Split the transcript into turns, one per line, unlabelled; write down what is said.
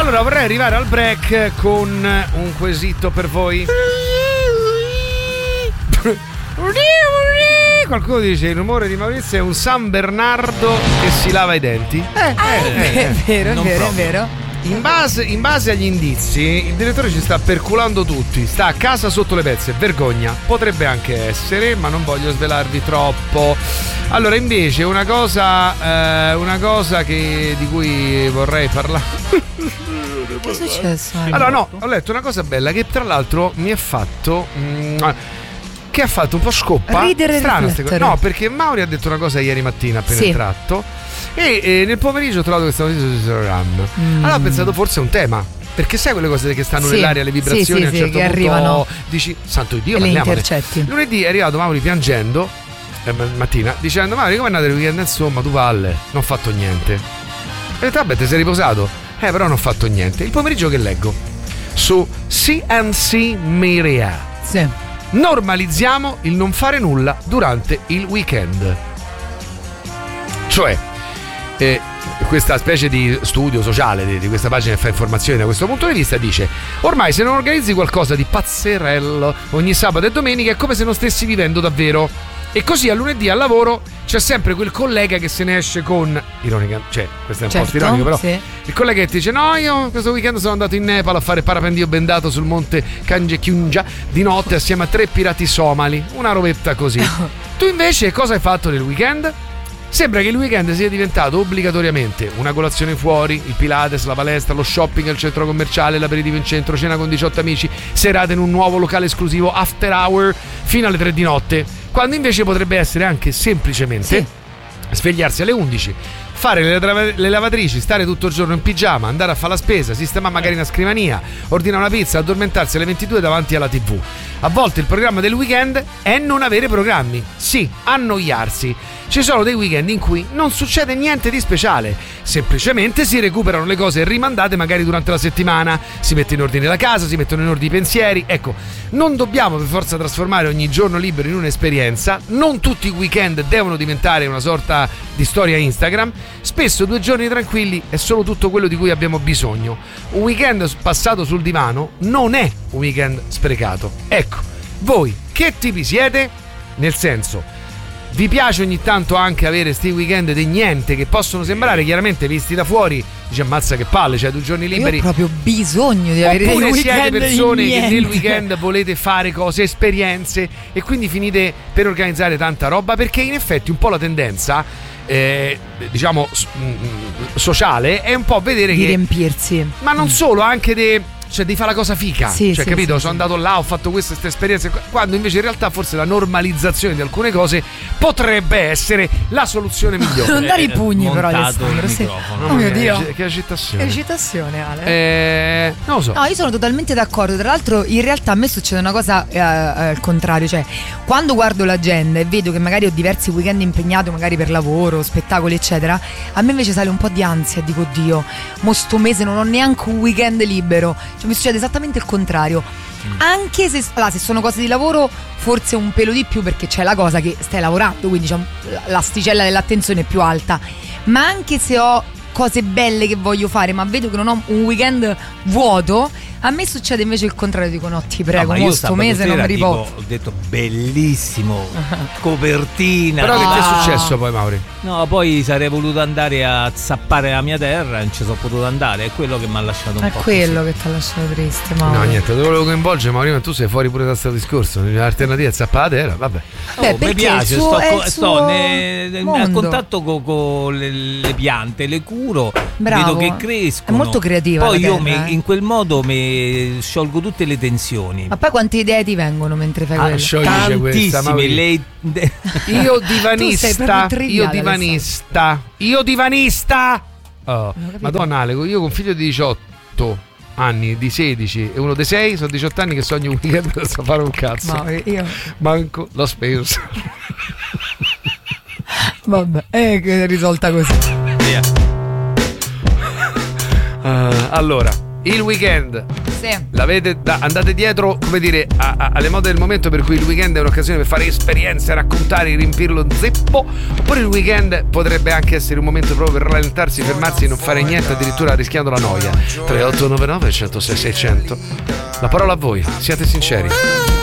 Allora vorrei arrivare al break con un quesito per voi. Qualcuno dice il rumore di Maurizio è un San Bernardo che si lava i denti.
È vero.
In base agli indizi, il direttore ci sta perculando tutti. Sta a casa sotto le pezze. Vergogna. Potrebbe anche essere, ma non voglio svelarvi troppo. Allora, invece, una cosa di cui vorrei parlare.
Che è successo?
Allora, no, ho letto una cosa bella che tra l'altro mi ha fatto. Che ha fatto un po' scoppa.
Ridere e
strano. No, perché Mauri ha detto una cosa ieri mattina appena entrato. E nel pomeriggio ho trovato questa notizia su Instagram. Allora ho pensato forse è un tema. Perché sai quelle cose che stanno nell'aria, le vibrazioni a un certo
che
punto
arrivano.
Dici, santo Dio,
le
parliamone.
intercetti.
Lunedì è arrivato Mauri piangendo mattina dicendo: Mauri, come è andato il weekend? Insomma, tu palle, non ho fatto niente. E ho detto, vabbè, ti sei riposato? Però non ho fatto niente. Il pomeriggio che leggo su CNC Media.
Sì.
Normalizziamo il non fare nulla durante il weekend. Cioè questa specie di studio sociale di questa pagina che fa informazioni da questo punto di vista dice: ormai se non organizzi qualcosa di pazzerello ogni sabato e domenica è come se non stessi vivendo davvero. E così a lunedì al lavoro c'è sempre quel collega che se ne esce con ironica, cioè questo è un po' ironico, però sì. Il collega che ti dice: no, io questo weekend sono andato in Nepal a fare parapendio bendato sul monte Kangekyunja di notte assieme a 3 pirati somali, una robetta così. Tu invece cosa hai fatto nel weekend? Sembra che il weekend sia diventato obbligatoriamente una colazione fuori, il Pilates, la palestra, lo shopping al centro commerciale, l'aperitivo in centro, cena con 18 amici, serate in un nuovo locale esclusivo after hour fino alle 3 di notte, quando invece potrebbe essere anche semplicemente svegliarsi alle 11, fare le lavatrici, stare tutto il giorno in pigiama, andare a fare la spesa, sistemare magari una scrivania, ordinare una pizza, addormentarsi alle 22 davanti alla TV. A volte il programma del weekend è non avere programmi, sì, annoiarsi. Ci sono dei weekend in cui non succede niente di speciale, semplicemente si recuperano le cose rimandate magari durante la settimana, si mette in ordine la casa, si mettono in ordine i pensieri. Ecco, non dobbiamo per forza trasformare ogni giorno libero in un'esperienza, non tutti i weekend devono diventare una sorta di storia Instagram, spesso 2 giorni tranquilli è solo tutto quello di cui abbiamo bisogno. Un weekend passato sul divano non è un weekend sprecato. Ecco, voi che tipi siete? Nel senso, vi piace ogni tanto anche avere sti weekend di niente che possono sembrare chiaramente visti da fuori, dice ammazza che palle, cioè 2 giorni liberi.
Io ho proprio bisogno di avere dei weekend.
Oppure siete persone
di
che
niente.
nel weekend volete fare cose, esperienze e quindi finite per organizzare tanta roba, perché in effetti un po' la tendenza diciamo sociale è un po' vedere
di
che
riempirsi,
ma non solo, anche cioè devi fare la cosa fica,
sì,
cioè
sì,
capito?
Sì,
sono andato là, ho fatto queste esperienze, quando invece in realtà forse la normalizzazione di alcune cose potrebbe essere la soluzione migliore.
Non dare i pugni però, Alessandro.
Sì.
Oh mio Dio,
che agitazione.
Che agitazione, Ale.
Non lo so.
No, io sono totalmente d'accordo. Tra l'altro in realtà a me succede una cosa al contrario, cioè quando guardo l'agenda e vedo che magari ho diversi weekend impegnati, magari per lavoro, spettacoli eccetera, a me invece sale un po' di ansia, dico Dio, mo sto mese non ho neanche un weekend libero. Cioè, mi succede esattamente il contrario. Anche se sono cose di lavoro forse un pelo di più, perché c'è la cosa che stai lavorando, quindi diciamo l'asticella dell'attenzione è più alta. Ma anche se ho cose belle che voglio fare ma vedo che non ho un weekend vuoto, a me succede invece il contrario, dico no ti prego, mo sto mese non mi riposo.
Ho detto bellissimo, copertina.
Però che ti è successo poi, Mauri?
No, poi sarei voluto andare a zappare la mia terra e non ci sono potuto andare, è quello che mi ha lasciato un po'.
È quello
così.
che ti ha lasciato triste, Mauri.
No, niente, te volevo coinvolgere, Mauri, ma tu sei fuori pure da questo discorso. L'alternativa è zappare la terra, vabbè.
Mi piace, sto a contatto con le piante, le curo,
bravo,
vedo che crescono.
È molto creativa.
Poi
la
io
terra,
in quel modo mi sciolgo tutte le tensioni.
Ma poi quante idee ti vengono mentre fai quello?
Tantissime.
Io divanista. Oh, Madonna Ale, io con figlio di 18 anni, di 16 e uno di 6, sono 18 anni che sogno un weekend per fare un cazzo.
No, io
manco l'ho speso.
Vabbè, che è risolta così.
Allora, il weekend Andate dietro, come dire, alle mode del momento, per cui il weekend è un'occasione per fare esperienze, raccontare, riempire lo zeppo, oppure il weekend potrebbe anche essere un momento proprio per rallentarsi, fermarsi e non fare niente, addirittura rischiando la noia. 3899 106 600. La parola a voi, siate sinceri.